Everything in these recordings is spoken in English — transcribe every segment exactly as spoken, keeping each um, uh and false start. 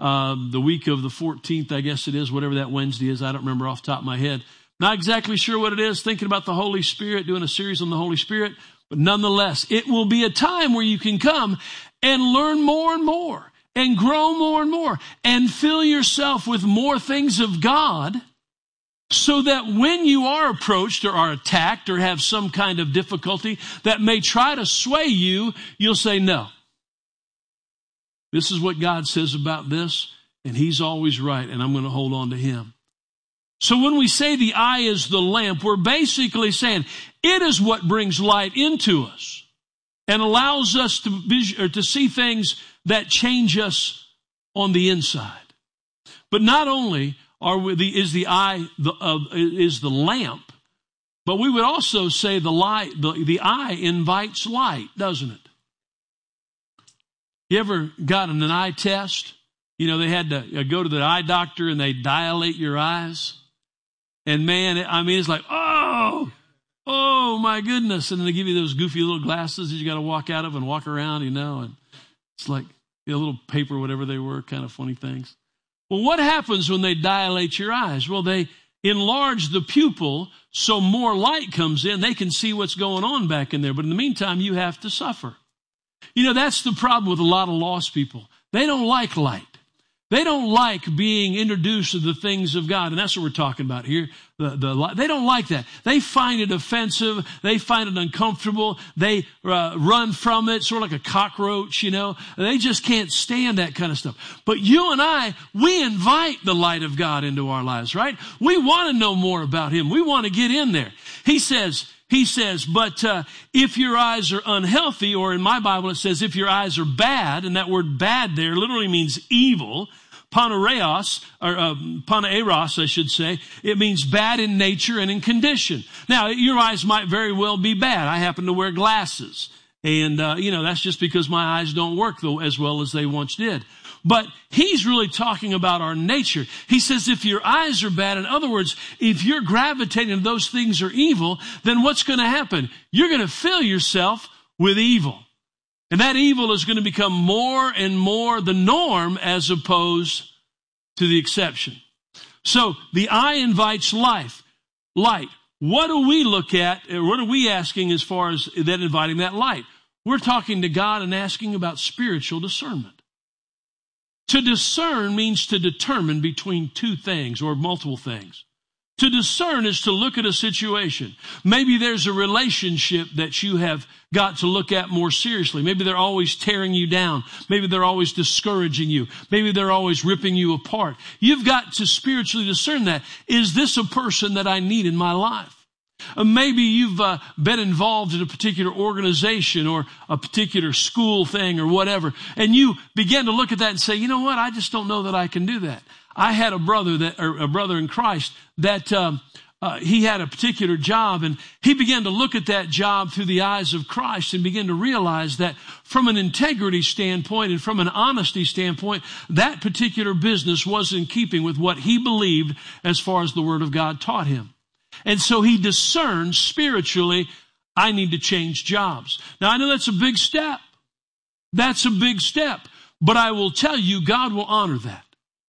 uh, the week of the fourteenth, I guess it is, whatever that Wednesday is. I don't remember off the top of my head. Not exactly sure what it is, thinking about the Holy Spirit, doing a series on the Holy Spirit. But nonetheless, it will be a time where you can come and learn more and more and grow more and more and fill yourself with more things of God, so that when you are approached or are attacked or have some kind of difficulty that may try to sway you, you'll say, no. This is what God says about this, and He's always right, and I'm going to hold on to Him. So when we say the eye is the lamp, we're basically saying it is what brings light into us and allows us to vis- or to see things that change us on the inside. But not only are we the, is the eye the, uh, is the lamp, but we would also say the light the, the eye invites light, doesn't it? You ever gotten an eye test? You know, they had to go to the eye doctor and they dilate your eyes. And man, I mean, it's like, oh, oh my goodness. And then they give you those goofy little glasses that you got to walk out of and walk around, you know, and it's like a little paper, whatever they were, kind of funny things. Well, what happens when they dilate your eyes? Well, they enlarge the pupil so more light comes in. They can see what's going on back in there. But in the meantime, you have to suffer. You know, that's the problem with a lot of lost people. They don't like light. They don't like being introduced to the things of God. And that's what we're talking about here. The, the, they don't like that. They find it offensive. They find it uncomfortable. They uh, run from it, sort of like a cockroach, you know. They just can't stand that kind of stuff. But you and I, we invite the light of God into our lives, right? We want to know more about Him. We want to get in there. He says, He says, but uh, if your eyes are unhealthy, or in my Bible it says if your eyes are bad, and that word bad there literally means evil, panareos, or uh, panaeros, I should say, it means bad in nature and in condition. Now, your eyes might very well be bad. I happen to wear glasses, and uh, you know that's just because my eyes don't work though as well as they once did. But he's really talking about our nature. He says if your eyes are bad, in other words, if you're gravitating to those things are evil, then what's going to happen? You're going to fill yourself with evil. And that evil is going to become more and more the norm as opposed to the exception. So the eye invites life, light. What do we look at, or what are we asking as far as that inviting that light? We're talking to God and asking about spiritual discernment. To discern means to determine between two things or multiple things. To discern is to look at a situation. Maybe there's a relationship that you have got to look at more seriously. Maybe they're always tearing you down. Maybe they're always discouraging you. Maybe they're always ripping you apart. You've got to spiritually discern that. Is this a person that I need in my life? Uh, maybe you've uh, been involved in a particular organization or a particular school thing or whatever, and you begin to look at that and say, you know what, I just don't know that I can do that. I had a brother that, or a brother in Christ that um, uh, he had a particular job, and he began to look at that job through the eyes of Christ and began to realize that from an integrity standpoint and from an honesty standpoint, that particular business was in keeping with what he believed as far as the Word of God taught him. And so he discerned spiritually, I need to change jobs. Now, I know that's a big step. That's a big step. But I will tell you, God will honor that.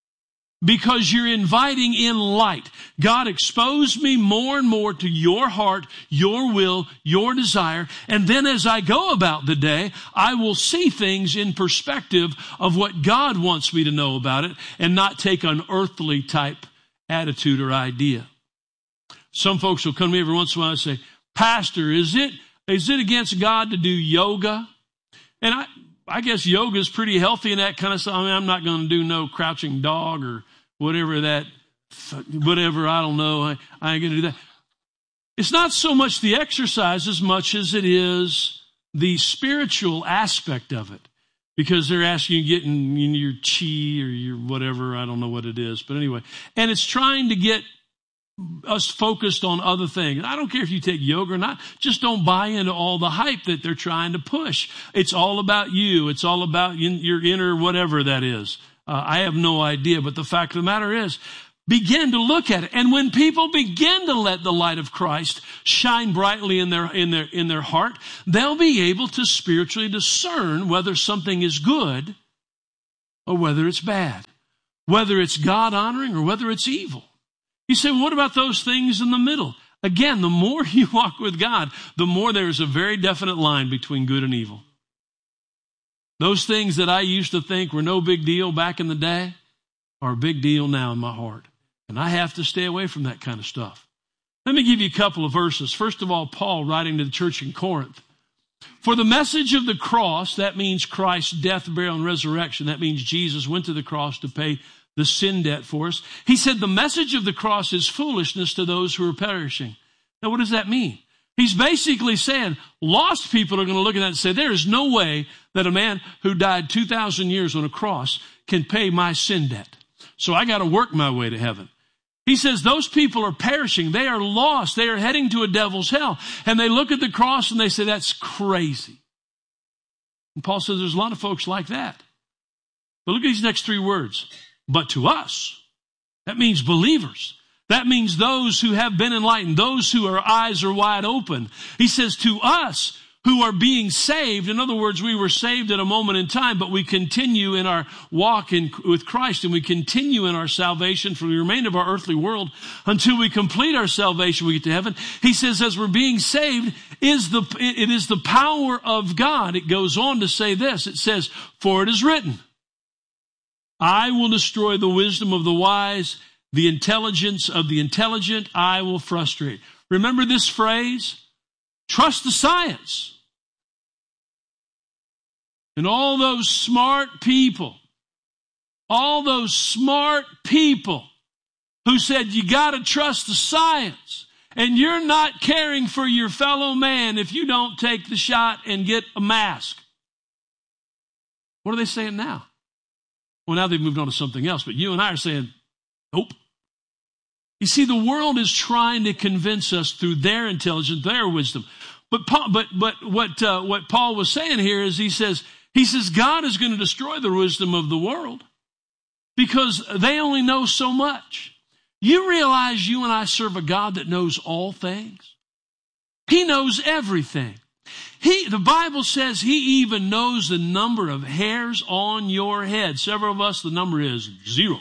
Because you're inviting in light. God, expose me more and more to your heart, your will, your desire. And then as I go about the day, I will see things in perspective of what God wants me to know about it and not take an earthly type attitude or idea. Some folks will come to me every once in a while and say, Pastor, is it is it against God to do yoga? And I, I guess yoga is pretty healthy and that kind of stuff. I mean, I'm not going to do no crouching dog or whatever that, whatever, I don't know. I, I ain't going to do that. It's not so much the exercise as much as it is the spiritual aspect of it. Because they're asking you getting in your chi or your whatever, I don't know what it is. But anyway, and it's trying to get us focused on other things. I don't care if you take yoga or not. Just don't buy into all the hype that they're trying to push. It's all about you. It's all about in, your inner whatever that is. Uh, I have no idea. But the fact of the matter is, begin to look at it. And when people begin to let the light of Christ shine brightly in their, in their, in their heart, they'll be able to spiritually discern whether something is good or whether it's bad. whether it's God-honoring or whether it's evil. You say, well, what about those things in the middle? Again, the more you walk with God, the more there's a very definite line between good and evil. Those things that I used to think were no big deal back in the day are a big deal now in my heart. And I have to stay away from that kind of stuff. Let me give you a couple of verses. First of all, Paul writing to the church in Corinth. For the message of the cross, that means Christ's death, burial, and resurrection. That means Jesus went to the cross to pay the sin debt for us. He said the message of the cross is foolishness to those who are perishing. Now, what does that mean? He's basically saying lost people are going to look at that and say, there is no way that a man who died two thousand years on a cross can pay my sin debt. So I got to work my way to heaven. He says those people are perishing. They are lost. They are heading to a devil's hell. And they look at the cross and they say, that's crazy. And Paul says there's a lot of folks like that. But look at these next three words. But to us, that means believers. That means those who have been enlightened, those who our eyes are wide open. He says to us who are being saved. In other words, we were saved at a moment in time, but we continue in our walk in, with Christ, and we continue in our salvation for the remainder of our earthly world until we complete our salvation, we get to heaven. He says as we're being saved, is the it is the power of God. It goes on to say this. It says, for it is written, I will destroy the wisdom of the wise, the intelligence of the intelligent I will frustrate. Remember this phrase? Trust the science. And all those smart people, all those smart people who said you got to trust the science, and you're not caring for your fellow man if you don't take the shot and get a mask. What are they saying now? Well, now they've moved on to something else, but you and I are saying, nope. You see, the world is trying to convince us through their intelligence, their wisdom. But Paul, but but what uh, what Paul was saying here is he says he says God is going to destroy the wisdom of the world because they only know so much. You realize you and I serve a God that knows all things. He knows everything. He, the Bible says he even knows the number of hairs on your head. Several of us, the number is zero.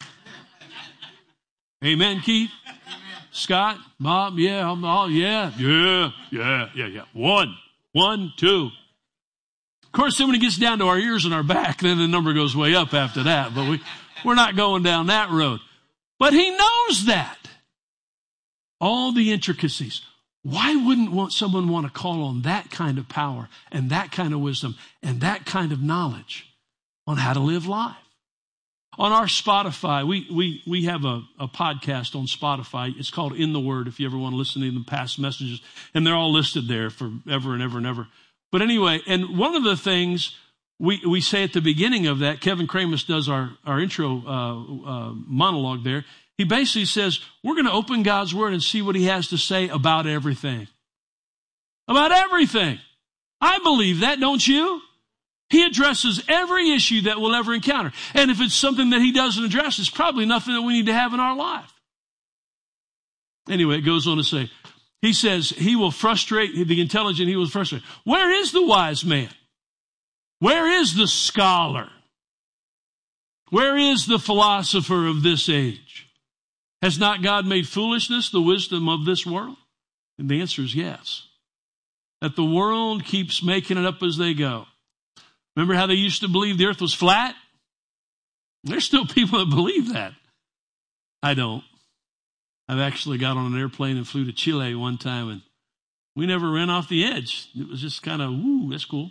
Amen, Keith? Amen. Scott? Bob? Yeah, I'm all, yeah, yeah, yeah, yeah, yeah. One, one, two. Of course, then when it gets down to our ears and our back, then the number goes way up after that. But we, we're not going down that road. But he knows that. All the intricacies. Why wouldn't want someone want to call on that kind of power and that kind of wisdom and that kind of knowledge on how to live life? On our Spotify, we we we have a, a podcast on Spotify. It's called In the Word, if you ever want to listen to the past messages. And they're all listed there forever and ever and ever. But anyway, and one of the things we, we say at the beginning of that, Kevin Kramus does our, our intro uh, uh, monologue there. He basically says, we're going to open God's Word and see what he has to say about everything. About everything. I believe that, don't you? He addresses every issue that we'll ever encounter. And if it's something that he doesn't address, it's probably nothing that we need to have in our life. Anyway, it goes on to say, he says, he will frustrate the intelligent, he will frustrate. Where is the wise man? Where is the scholar? Where is the philosopher of this age? Has not God made foolishness the wisdom of this world? And the answer is yes. That the world keeps making it up as they go. Remember how they used to believe the earth was flat? There's still people that believe that. I don't. I've actually got on an airplane and flew to Chile one time, and we never ran off the edge. It was just kind of, woo, that's cool.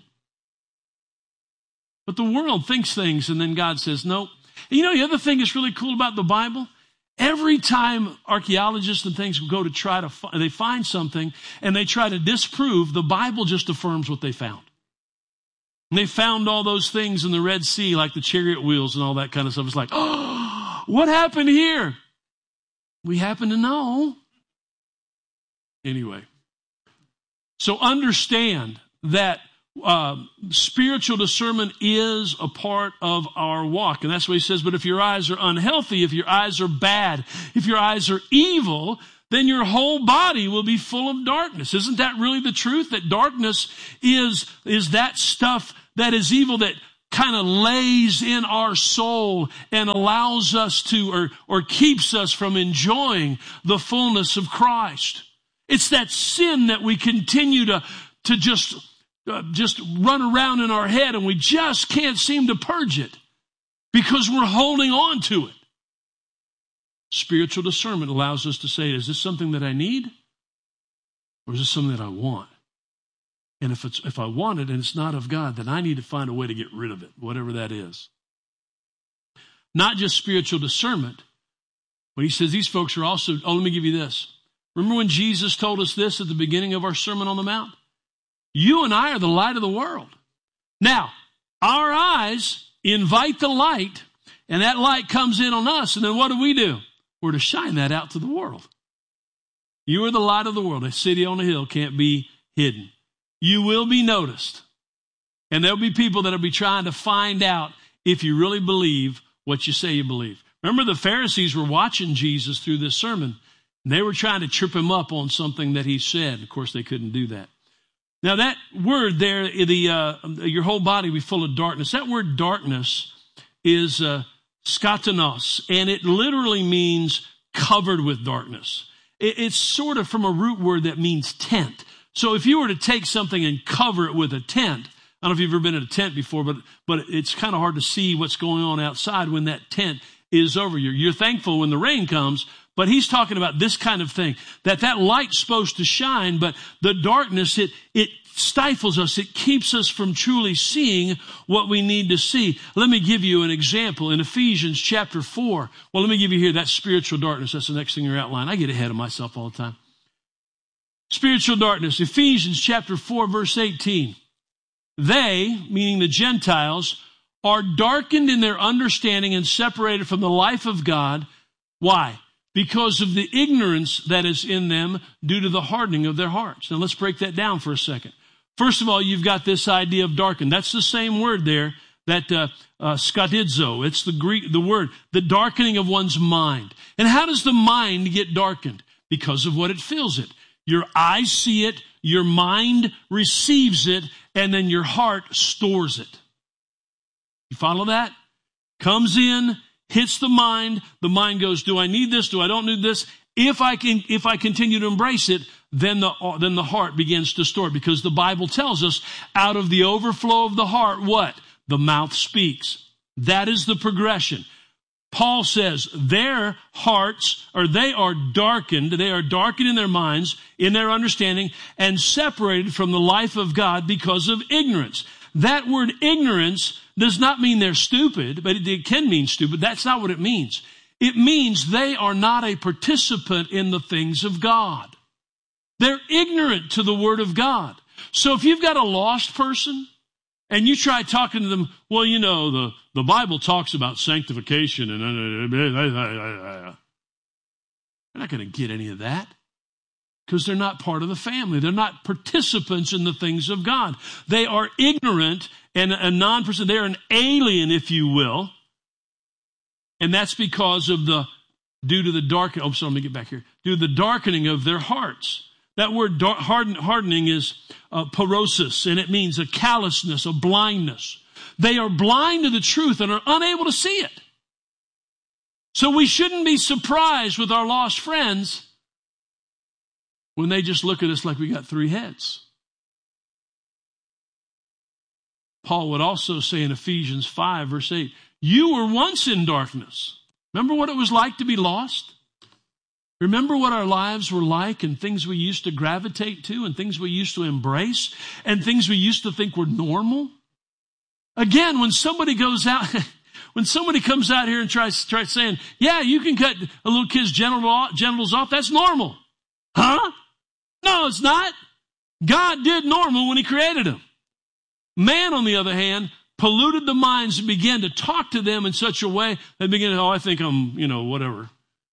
But the world thinks things, and then God says, no. And you know, the other thing that's really cool about the Bible? Every time archaeologists and things go to try to find, they find something and they try to disprove, the Bible just affirms what they found. And they found all those things in the Red Sea, like the chariot wheels and all that kind of stuff. It's like, oh, what happened here? We happen to know. Anyway, so understand that Uh, spiritual discernment is a part of our walk. And that's what he says, but if your eyes are unhealthy, if your eyes are bad, if your eyes are evil, then your whole body will be full of darkness. Isn't that really the truth? That darkness is, is that stuff that is evil that kind of lays in our soul and allows us to, or, or keeps us from enjoying the fullness of Christ. It's that sin that we continue to, to just, uh, just run around in our head, and we just can't seem to purge it because we're holding on to it. Spiritual discernment allows us to say, is this something that I need? Or is this something that I want? And if it's if I want it and it's not of God, then I need to find a way to get rid of it, whatever that is. Not just spiritual discernment. When he says these folks are also, oh, let me give you this. Remember when Jesus told us this at the beginning of our Sermon on the Mount? You and I are the light of the world. Now, our eyes invite the light, and that light comes in on us, and then what do we do? We're to shine that out to the world. You are the light of the world. A city on a hill can't be hidden. You will be noticed. And there'll be people that'll be trying to find out if you really believe what you say you believe. Remember, the Pharisees were watching Jesus through this sermon, and they were trying to trip him up on something that he said. Of course, they couldn't do that. Now, that word there, the uh, your whole body will be full of darkness. That word darkness is uh, skatanos, and it literally means covered with darkness. It, it's sort of from a root word that means tent. So if you were to take something and cover it with a tent, I don't know if you've ever been in a tent before, but but it's kind of hard to see what's going on outside when that tent is over you. You're thankful when the rain comes, but he's talking about this kind of thing, that that light's supposed to shine, but the darkness, it it stifles us. It keeps us from truly seeing what we need to see. Let me give you an example in Ephesians chapter four. Well, let me give you here that spiritual darkness. That's the next thing in your outline. I get ahead of myself all the time. Spiritual darkness, Ephesians chapter four, verse eighteen. They, meaning the Gentiles, are darkened in their understanding and separated from the life of God. Why? Because of the ignorance that is in them due to the hardening of their hearts. Now let's break that down for a second. First of all, you've got this idea of darkened. That's the same word there, that uh, uh, skatizo. It's the Greek, the word, the darkening of one's mind. And how does the mind get darkened? Because of what it fills it. Your eyes see it, your mind receives it, and then your heart stores it. You follow that? Comes in, hits the mind. The mind goes, do I need this? Do I don't need this? If I can, if I continue to embrace it, then the, then the heart begins to store it, because the Bible tells us out of the overflow of the heart, what? The mouth speaks. That is the progression. Paul says their hearts, or they are darkened, they are darkened in their minds, in their understanding, and separated from the life of God because of ignorance. That word ignorance does not mean they're stupid, but it can mean stupid. That's not what it means. It means they are not a participant in the things of God. They're ignorant to the Word of God. So if you've got a lost person, and you try talking to them, well, you know, the, the Bible talks about sanctification, and they're not going to get any of that because they're not part of the family. They're not participants in the things of God. They are ignorant and a non-person. They're an alien, if you will. And that's because of the, due to the darkening, oh, sorry, let me get back here, due to the darkening of their hearts. That word dar- harden, hardening is uh, porosis, and it means a callousness, a blindness. They are blind to the truth and are unable to see it. So we shouldn't be surprised with our lost friends when they just look at us like we got three heads. Paul would also say in Ephesians five, verse eight, you were once in darkness. Remember what it was like to be lost? Remember what our lives were like and things we used to gravitate to and things we used to embrace and things we used to think were normal? Again, when somebody goes out, when somebody comes out here and tries, tries saying, yeah, you can cut a little kid's genitals off, that's normal. Huh? No, it's not. God did normal when he created them. Man, on the other hand, polluted the minds and began to talk to them in such a way they began to, oh, I think I'm, you know, whatever.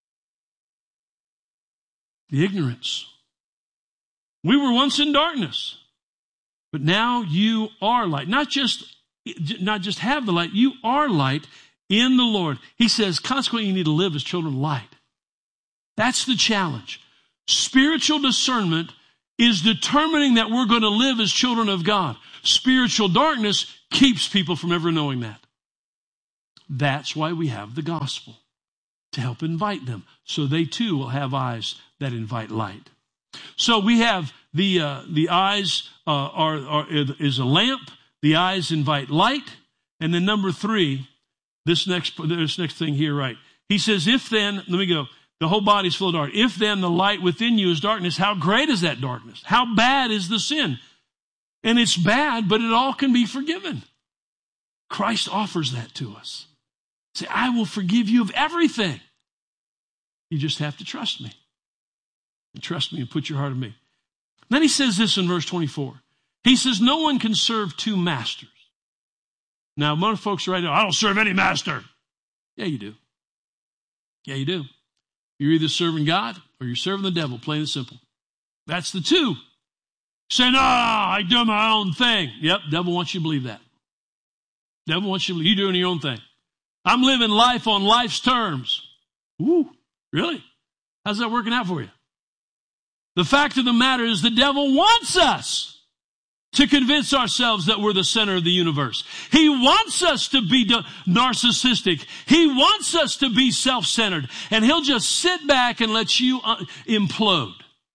The ignorance. We were once in darkness, but now you are light. Not just, not just have the light, you are light in the Lord. He says, consequently, you need to live as children of light. That's the challenge. Spiritual discernment is determining that we're going to live as children of God. Spiritual darkness keeps people from ever knowing that. That's why we have the gospel, to help invite them, so they too will have eyes that invite light. So we have the uh, the eyes uh, are, are is a lamp. The eyes invite light, and then number three, this next this next thing here, right? He says, "If then, let me go. The whole body's full of dark. If then the light within you is darkness, how great is that darkness? How bad is the sin?" And it's bad, but it all can be forgiven. Christ offers that to us. Say, I will forgive you of everything. You just have to trust me. And trust me and put your heart in me. Then he says this in verse twenty-four. He says, no one can serve two masters. Now, most folks are right now, I don't serve any master. Yeah, you do. Yeah, you do. You're either serving God or you're serving the devil, plain and simple. That's the two. Say, no, I do my own thing. Yep, devil wants you to believe that. Devil wants you to believe you're doing your own thing. I'm living life on life's terms. Ooh, really? How's that working out for you? The fact of the matter is the devil wants us to convince ourselves that we're the center of the universe. He wants us to be narcissistic. He wants us to be self-centered. And he'll just sit back and let you uh, implode.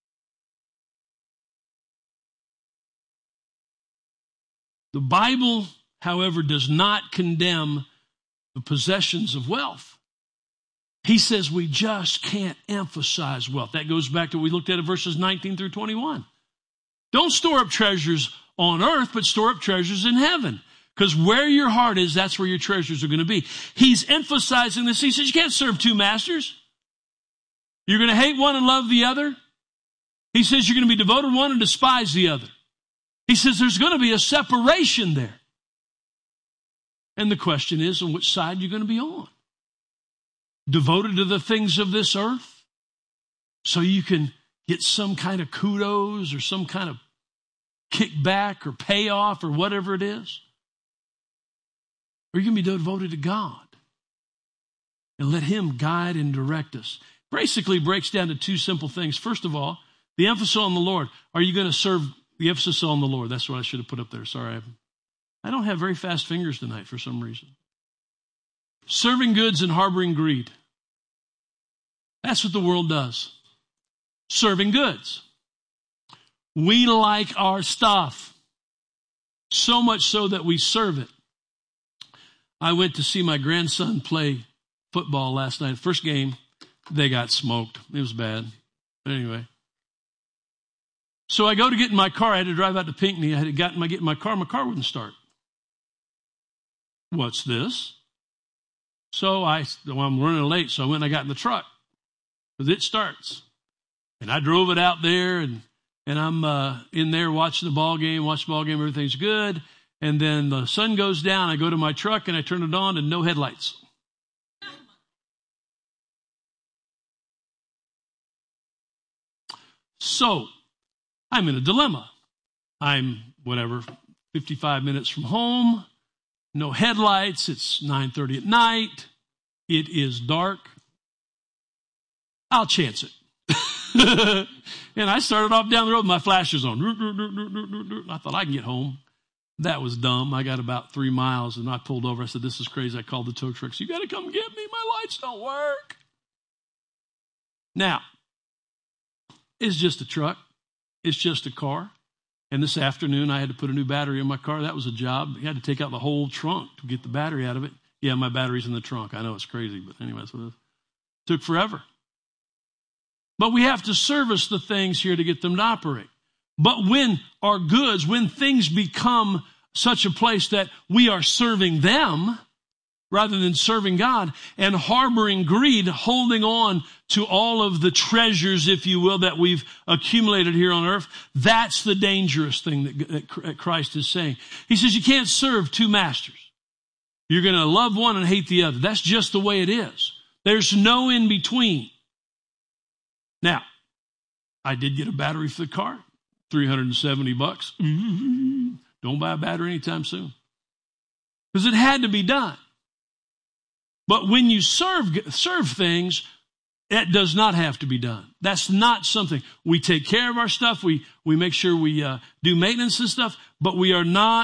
The Bible, however, does not condemn the possessions of wealth. He says we just can't emphasize wealth. That goes back to what we looked at in verses nineteen through twenty-one. Don't store up treasures on earth, but store up treasures in heaven. Because where your heart is, that's where your treasures are going to be. He's emphasizing this. He says you can't serve two masters. You're going to hate one and love the other. He says you're going to be devoted to one and despise the other. He says there's going to be a separation there. And the question is, on which side you're going to be on? Devoted to the things of this earth so you can get some kind of kudos or some kind of kickback or payoff or whatever it is? Or you're going to be devoted to God and let him guide and direct us. Basically breaks down to two simple things. First of all, the emphasis on the Lord. Are you going to serve the emphasis on the Lord? That's what I should have put up there. Sorry. I don't have very fast fingers tonight for some reason. Serving goods and harboring greed. That's what the world does. Serving goods. We like our stuff. So much so that we serve it. I went to see my grandson play football last night. First game, they got smoked. It was bad. But anyway. So I go to get in my car. I had to drive out to Pinckney. I had to get in my, get in my car. My car wouldn't start. What's this? So I, well, I'm running late, so I went and I got in the truck. Because it starts. And I drove it out there, and, and I'm uh, in there watching the ball game, watch the ball game, everything's good. And then the sun goes down, I go to my truck, and I turn it on, and no headlights. So, I'm in a dilemma. I'm, whatever, fifty-five minutes from home, no headlights, it's nine thirty at night, it is dark. I'll chance it. And I started off down the road, my flash was on. I thought I can get home. That was dumb. I got about three miles, and I pulled over. I said, this is crazy. I called the tow truck. So you got to come get me. My lights don't work. Now, it's just a truck. It's just a car. And this afternoon, I had to put a new battery in my car. That was a job. I had to take out the whole trunk to get the battery out of it. Yeah, my battery's in the trunk. I know it's crazy, but anyway, that's what it is. It took forever. But we have to service the things here to get them to operate. But when our goods, when things become such a place that we are serving them rather than serving God and harboring greed, holding on to all of the treasures, if you will, that we've accumulated here on earth, that's the dangerous thing that, that Christ is saying. He says you can't serve two masters. You're going to love one and hate the other. That's just the way it is. There's no in between. Now, I did get a battery for the car, three hundred seventy bucks. Don't buy a battery anytime soon. Because it had to be done. But when you serve serve things, that does not have to be done. That's not something. We take care of our stuff. We, we make sure we uh, do maintenance and stuff, but we are not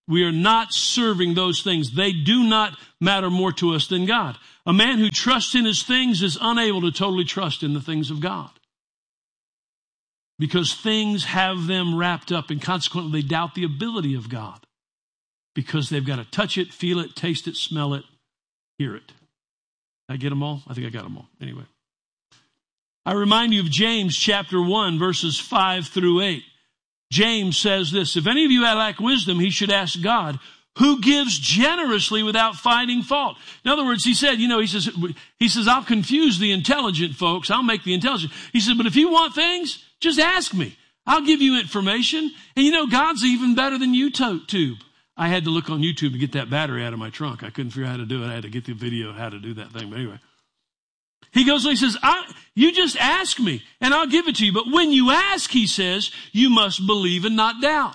We are not serving those things. They do not matter more to us than God. A man who trusts in his things is unable to totally trust in the things of God. Because things have them wrapped up, and consequently they doubt the ability of God. Because they've got to touch it, feel it, taste it, smell it, hear it. Did I get them all? I think I got them all. Anyway. I remind you of James chapter one, verses five through eight. James says this, if any of you lack wisdom, he should ask God, who gives generously without finding fault. In other words, he said, you know, he says, he says, I'll confuse the intelligent folks. I'll make the intelligent. He said, but if you want things, just ask me. I'll give you information. And you know, God's even better than YouTube. I had to look on YouTube to get that battery out of my trunk. I couldn't figure out how to do it. I had to get the video of how to do that thing. But anyway. He goes, he says, I, you just ask me and I'll give it to you. But when you ask, he says, you must believe and not doubt.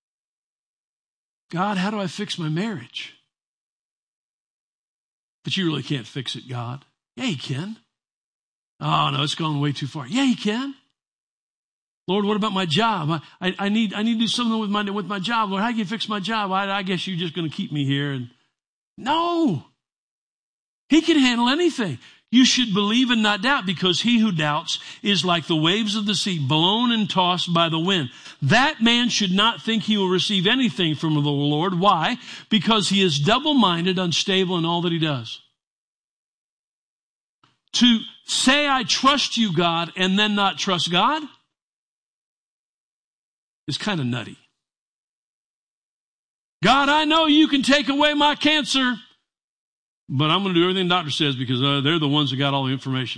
God, how do I fix my marriage? But you really can't fix it, God. Yeah, you can. Oh, no, it's gone way too far. Yeah, you can. Lord, what about my job? I, I, I need I need to do something with my with my job. Lord, how can you fix my job? I, I guess you're just going to keep me here. And no. He can handle anything. You should believe and not doubt, because he who doubts is like the waves of the sea, blown and tossed by the wind. That man should not think he will receive anything from the Lord. Why? Because he is double-minded, unstable in all that he does. To say, I trust you, God, and then not trust God is kind of nutty. God, I know you can take away my cancer, but I'm going to do everything the doctor says because uh, they're the ones that got all the information.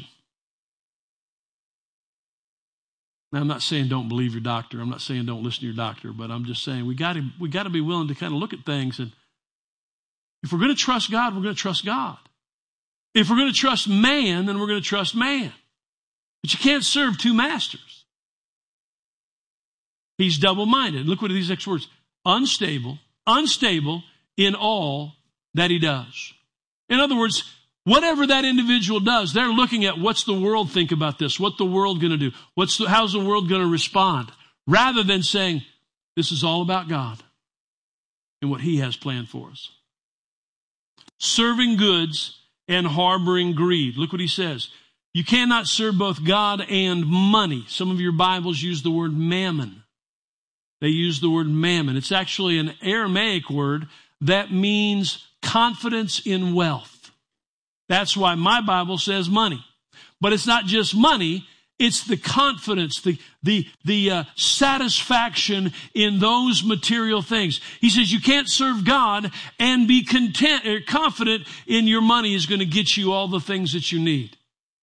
Now, I'm not saying don't believe your doctor. I'm not saying don't listen to your doctor, but I'm just saying we got to we got to be willing to kind of look at things. And if we're going to trust God, we're going to trust God. If we're going to trust man, then we're going to trust man. But you can't serve two masters. He's double-minded. Look what these next words. Unstable, unstable in all that he does. In other words, whatever that individual does, they're looking at what's the world think about this, what the world going to do, what's the, how's the world going to respond, rather than saying, this is all about God and what he has planned for us. Serving goods and harboring greed. Look what he says. You cannot serve both God and money. Some of your Bibles use the word mammon. They use the word mammon. It's actually an Aramaic word that means confidence in wealth. That's why my Bible says money. But it's not just money, it's the confidence, the the the uh, satisfaction in those material things. He says you can't serve God and be content or confident in your money is going to get you all the things that you need.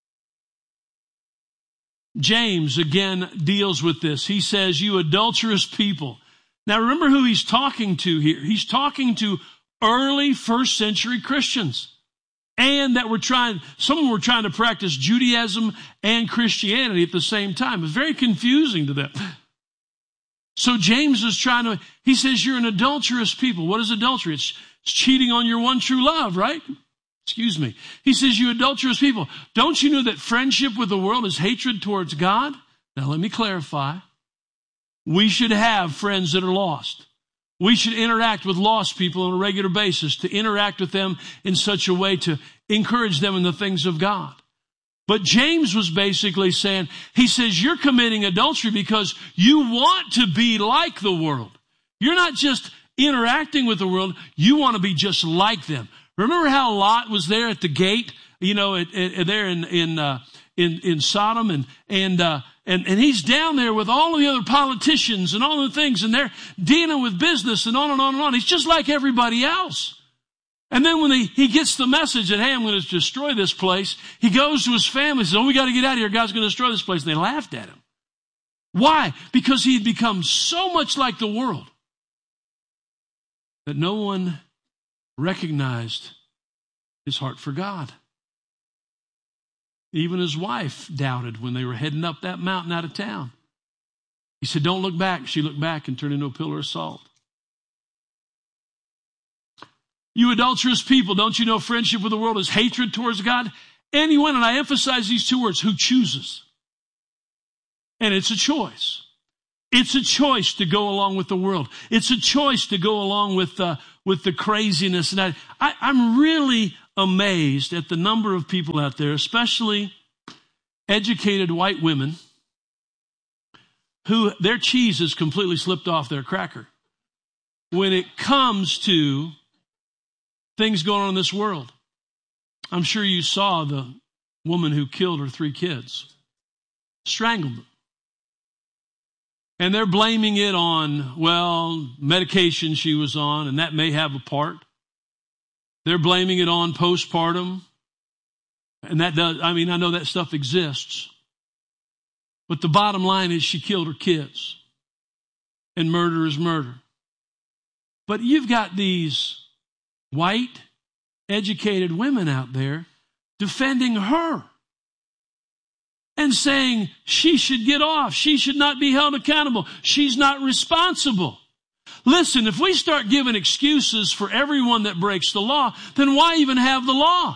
James again deals with this. He says, you adulterous people. Now remember who he's talking to here. He's talking to early first century Christians. And that were trying, some of them were trying to practice Judaism and Christianity at the same time. It was very confusing to them. So James is trying to, he says, you're an adulterous people. What is adultery? It's, it's cheating on your one true love, right? Excuse me. He says, you adulterous people. Don't you know that friendship with the world is hatred towards God? Now let me clarify. We should have friends that are lost. We should interact with lost people on a regular basis, to interact with them in such a way to encourage them in the things of God. But James was basically saying, he says, you're committing adultery because you want to be like the world. You're not just interacting with the world, you want to be just like them. Remember how Lot was there at the gate, you know, at, at, there in in, uh, in in Sodom, and and uh, and and he's down there with all of the other politicians and all the things, and they're dealing with business and on and on and on. He's just like everybody else. And then when he, he gets the message that, hey, I'm going to destroy this place, he goes to his family and says, oh, we got to get out of here. God's going to destroy this place. And they laughed at him. Why? Because he had become so much like the world that no one recognized his heart for God. Even his wife doubted when they were heading up that mountain out of town. He said, don't look back. She looked back and turned into a pillar of salt. You adulterous people, don't you know friendship with the world is hatred towards God? Anyone, and I emphasize these two words, who chooses. And it's a choice. It's a choice to go along with the world. It's a choice to go along with uh, with the craziness. And I, I, I'm really amazed at the number of people out there, especially educated white women, who their cheese has completely slipped off their cracker when it comes to things going on in this world. I'm sure you saw the woman who killed her three kids, strangled them. And they're blaming it on, well, medication she was on, and that may have a part. They're blaming it on postpartum. And that does, I mean, I know that stuff exists. But the bottom line is she killed her kids. And murder is murder. But you've got these white, educated women out there defending her and saying she should get off. She should not be held accountable. She's not responsible. Listen, if we start giving excuses for everyone that breaks the law, then why even have the law?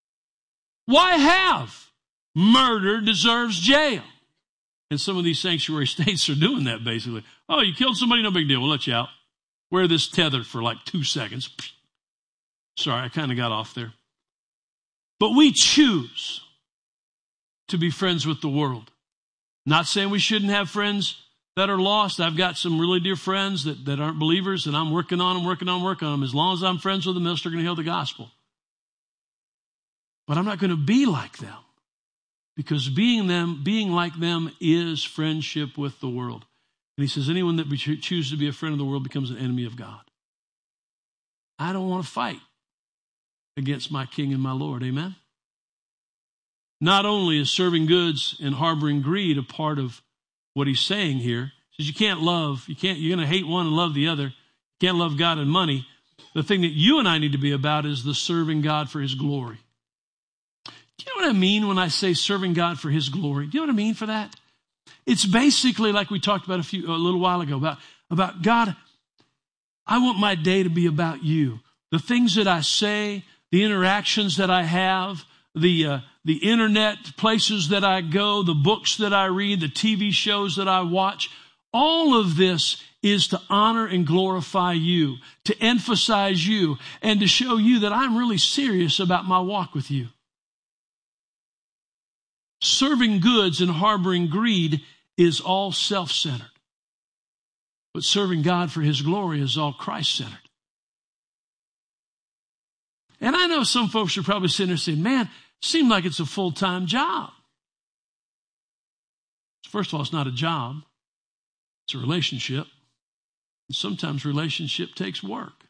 Why have? Murder deserves jail. And some of these sanctuary states are doing that basically. Oh, you killed somebody, no big deal. We'll let you out. Wear this tether for like two seconds. Sorry, I kind of got off there. But we choose to be friends with the world. Not saying we shouldn't have friends that are lost. I've got some really dear friends that, that aren't believers, and I'm working on them, working on, working on them. As long as I'm friends with them, they're still going to hear the gospel. But I'm not going to be like them, because being them, being like them is friendship with the world. And he says, anyone that chooses to be a friend of the world becomes an enemy of God. I don't want to fight against my King and my Lord. Amen? Not only is serving goods and harboring greed a part of what he's saying here, he says you can't love, you can't, you're going to hate one and love the other. You can't love God and money. The thing that you and I need to be about is the serving God for his glory. Do you know what I mean when I say serving God for his glory? Do you know what I mean for that? It's basically like we talked about a few a little while ago about, about God, I want my day to be about you. The things that I say, the interactions that I have, the uh, the internet places that I go, the books that I read, the T V shows that I watch, all of this is to honor and glorify you, to emphasize you, and to show you that I'm really serious about my walk with you. Serving goods and harboring greed is all self-centered. But serving God for his glory is all Christ-centered. And I know some folks are probably sitting there saying, man, it seems like it's a full-time job. First of all, it's not a job. It's a relationship. And sometimes relationship takes work.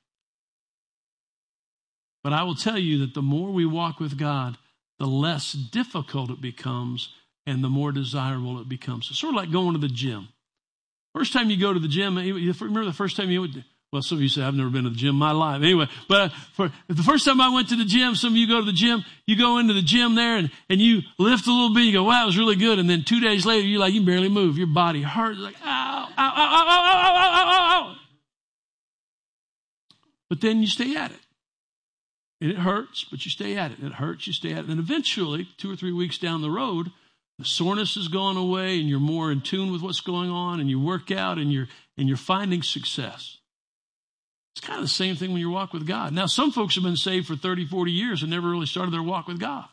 But I will tell you that the more we walk with God, the less difficult it becomes and the more desirable it becomes. It's sort of like going to the gym. First time you go to the gym, you remember the first time you went to, well, some of you say, I've never been to the gym in my life. Anyway, but for the first time I went to the gym, some of you go to the gym, you go into the gym there and, and you lift a little bit, you go, wow, it was really good. And then two days later, you're like, you barely move. Your body hurts. Like, ow, ow, ow, ow, ow, ow, ow, ow, ow. But then you stay at it. And it hurts, but you stay at it. And it hurts, you stay at it. And eventually, two or three weeks down the road, the soreness has gone away and you're more in tune with what's going on and you work out and you're, and you're finding success. It's kind of the same thing when you walk with God. Now, some folks have been saved for thirty, forty years and never really started their walk with God.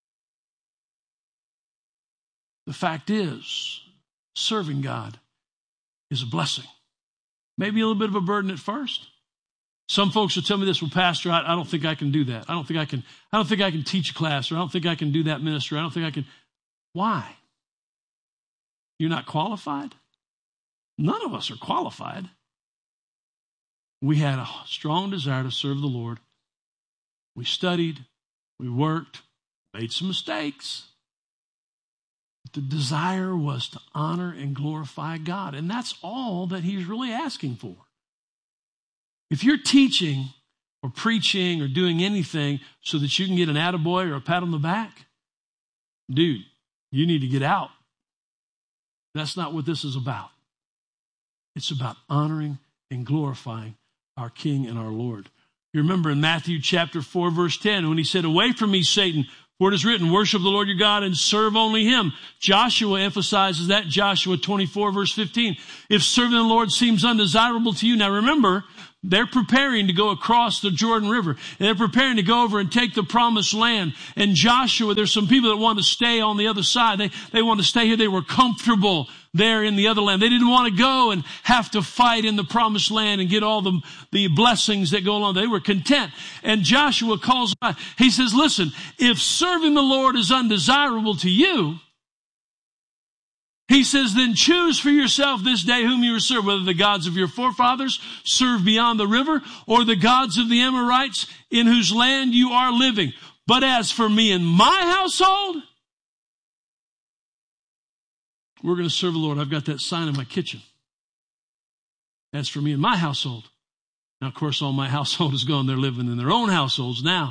The fact is, serving God is a blessing. Maybe a little bit of a burden at first. Some folks will tell me this, well, Pastor, I, I don't think I can do that. I don't think I can, I don't think I can teach a class, or I don't think I can do that ministry. I don't think I can. Why? You're not qualified? None of us are qualified. We had a strong desire to serve the Lord. We studied, we worked, made some mistakes. But the desire was to honor and glorify God. And that's all that he's really asking for. If you're teaching or preaching or doing anything so that you can get an attaboy or a pat on the back, dude, you need to get out. That's not what this is about. It's about honoring and glorifying our King and our Lord. You remember in Matthew chapter four, verse ten, when he said, away from me, Satan, For it is written, worship the Lord your God and serve only him. Joshua emphasizes that, Joshua twenty-four, verse fifteen. If serving the Lord seems undesirable to you, now remember, they're preparing to go across the Jordan River. And they're preparing to go over and take the promised land. And Joshua, there's some people that want to stay on the other side. They, they want to stay here. They were comfortable there in the other land. They didn't want to go and have to fight in the promised land and get all the, the blessings that go along. They were content. And Joshua calls them out. He says, listen, if serving the Lord is undesirable to you, he says, then choose for yourself this day whom you will serve, whether the gods of your forefathers serve beyond the river or the gods of the Amorites in whose land you are living. But as for me and my household, we're going to serve the Lord. I've got that sign in my kitchen. As for me and my household. Now, of course, all my household is gone. They're living in their own households now.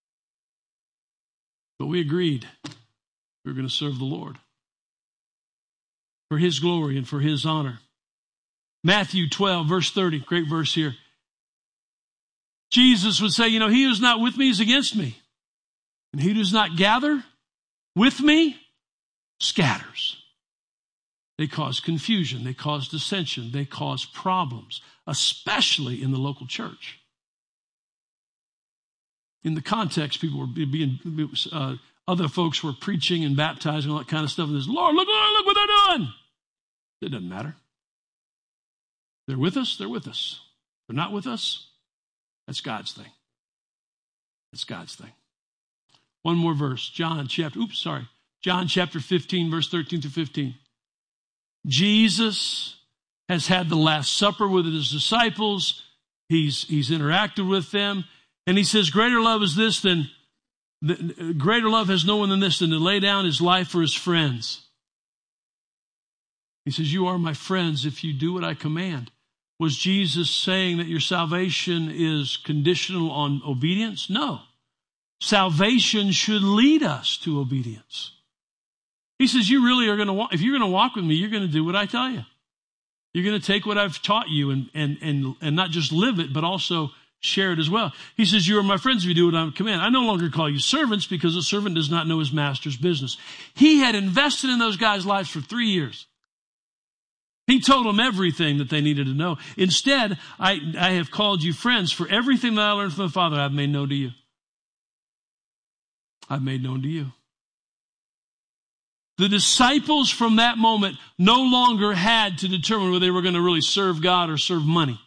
But we agreed we were going to serve the Lord for his glory and for his honor. Matthew twelve, verse thirty, great verse here. Jesus would say, you know, he who's not with me is against me. And he who does not gather with me scatters. They cause confusion. They cause dissension. They cause problems, especially in the local church. In the context, people were being, uh, other folks were preaching and baptizing, all that kind of stuff. And there's, Lord, look, Lord, look what they're doing. It doesn't matter. They're with us, they're with us. They're not with us, that's God's thing. That's God's thing. One more verse, John chapter, oops, sorry. John chapter fifteen, verse thirteen to fifteen. Jesus has had the Last Supper with his disciples. He's, he's interacted with them. And he says, greater love is this than, the, greater love has no one than this than to lay down his life for his friends. He says, you are my friends if you do what I command. Was Jesus saying that your salvation is conditional on obedience? No. Salvation should lead us to obedience. He says, you really are going to walk, if you're going to walk with me, you're going to do what I tell you. You're going to take what I've taught you and, and, and, and not just live it, but also share it as well. He says, you are my friends if you do what I command. I no longer call you servants because a servant does not know his master's business. He had invested in those guys' lives for three years. He told them everything that they needed to know. Instead, I, I have called you friends, for everything that I learned from the Father I've made known to you. I've made known to you. The disciples from that moment no longer had to determine whether they were going to really serve God or serve money.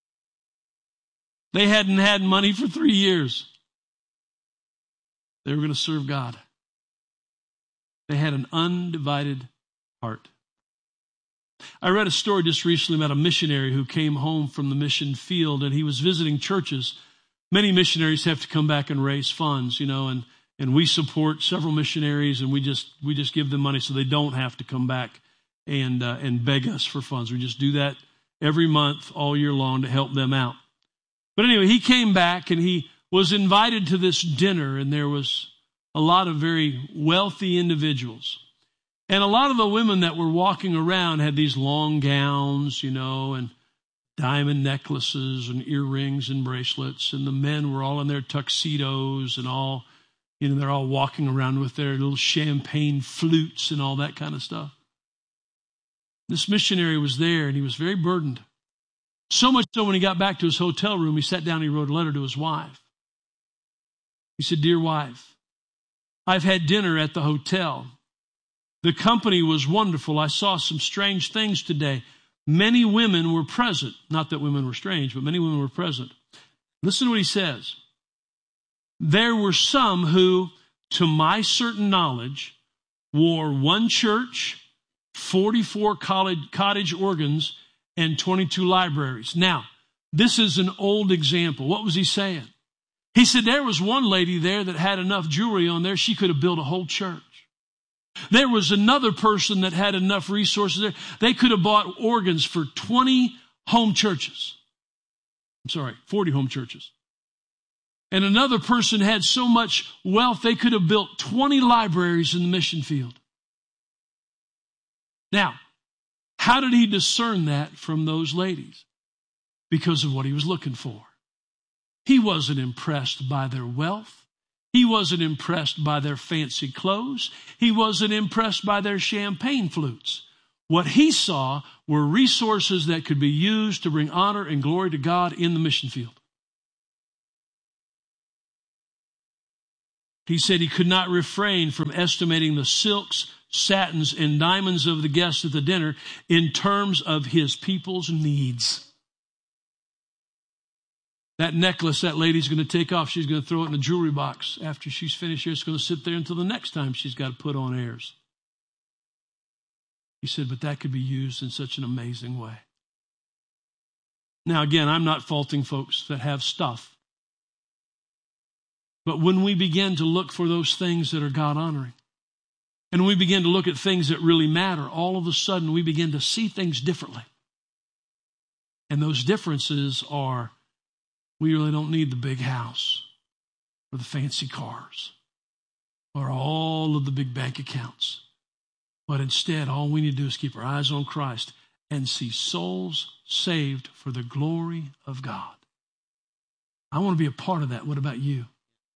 They hadn't had money for three years. They were going to serve God. They had an undivided heart. I read a story just recently about a missionary who came home from the mission field, and he was visiting churches. Many missionaries have to come back and raise funds, you know, and, and we support several missionaries, and we just we just give them money so they don't have to come back and uh, and beg us for funds. We just do that every month, all year long, to help them out. But anyway, he came back, and he was invited to this dinner, and there was a lot of very wealthy individuals. And a lot of the women that were walking around had these long gowns, you know, and diamond necklaces and earrings and bracelets. And the men were all in their tuxedos and all, you know, they're all walking around with their little champagne flutes and all that kind of stuff. This missionary was there, and he was very burdened. So much so when he got back to his hotel room, he sat down and he wrote a letter to his wife. He said, dear wife, I've had dinner at the hotel. The company was wonderful. I saw some strange things today. Many women were present. Not that women were strange, but many women were present. Listen to what he says. There were some who, to my certain knowledge, wore one church, forty-four college, cottage organs, and twenty-two libraries. Now, this is an old example. What was he saying? He said there was one lady there that had enough jewelry on there, she could have built a whole church. There was another person that had enough resources there. They could have bought organs for twenty home churches. I'm sorry, forty home churches. And another person had so much wealth, they could have built twenty libraries in the mission field. Now, how did he discern that from those ladies? Because of what he was looking for. He wasn't impressed by their wealth. He wasn't impressed by their fancy clothes. He wasn't impressed by their champagne flutes. What he saw were resources that could be used to bring honor and glory to God in the mission field. He said he could not refrain from estimating the silks, satins, and diamonds of the guests at the dinner in terms of his people's needs. That necklace that lady's going to take off, she's going to throw it in the jewelry box. After she's finished here, it's going to sit there until the next time she's got to put on airs. He said, but that could be used in such an amazing way. Now, again, I'm not faulting folks that have stuff. But when we begin to look for those things that are God-honoring, and we begin to look at things that really matter, all of a sudden we begin to see things differently. And those differences are, we really don't need the big house or the fancy cars or all of the big bank accounts. But instead, all we need to do is keep our eyes on Christ and see souls saved for the glory of God. I want to be a part of that. What about you?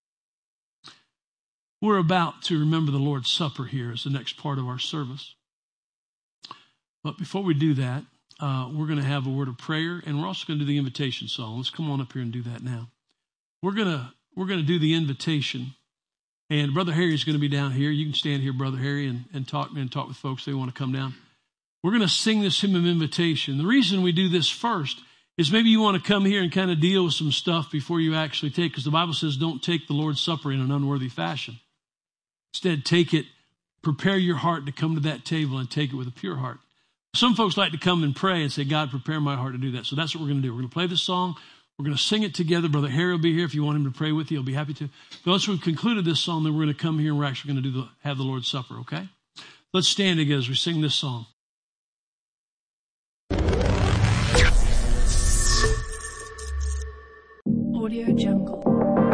We're about to remember the Lord's Supper here as the next part of our service. But before we do that, uh, we're going to have a word of prayer, and we're also going to do the invitation song. Let's come on up here and do that now. We're going to we're going to do the invitation, and Brother Harry is going to be down here. You can stand here, Brother Harry, and, and talk and talk with folks. They want to come down. We're going to sing this hymn of invitation. The reason we do this first is maybe you want to come here and kind of deal with some stuff before you actually take, because the Bible says don't take the Lord's Supper in an unworthy fashion. Instead, take it, prepare your heart to come to that table and take it with a pure heart. Some folks like to come and pray and say, God, prepare my heart to do that. So that's what we're going to do. We're going to play this song. We're going to sing it together. Brother Harry will be here. If you want him to pray with you, he'll be happy to. But once we've concluded this song, then we're going to come here and we're actually going to do the, have the Lord's Supper, okay? Let's stand together as we sing this song. Audio Jungle.